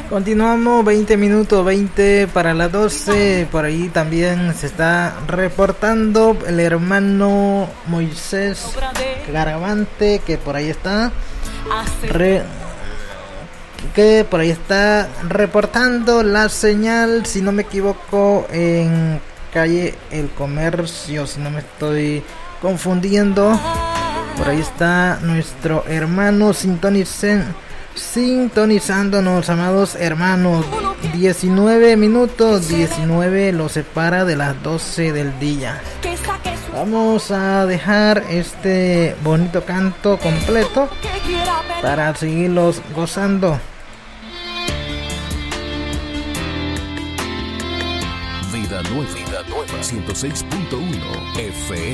Continuamos, 20 minutos, 20 para las 12. Por ahí también se está reportando el hermano Moisés Garavante, que por ahí está reportando la señal, si no me equivoco, en calle El Comercio, si no me estoy confundiendo. Por ahí está nuestro hermano sintonizándonos, amados hermanos. 19 minutos, 19 lo separa de las 12 del día. Vamos a dejar este bonito canto completo para seguirlos gozando. Vida Nueva 106.1 FM.